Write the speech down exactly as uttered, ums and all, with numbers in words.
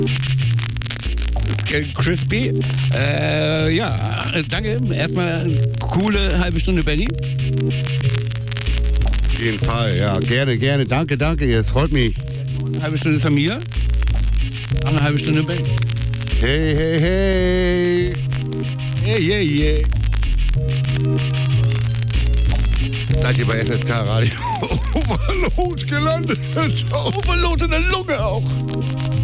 Crispy. Äh, ja, danke. Erstmal coole halbe Stunde Berlin. Auf jeden Fall, ja. Gerne, gerne. Danke, danke. Es freut mich. Eine halbe Stunde Samira. Auch eine halbe Stunde Berlin. Hey, hey, hey. Hey, hey, hey. Seid ihr bei F S K Radio? Overload gelandet. Overload in der Lunge auch.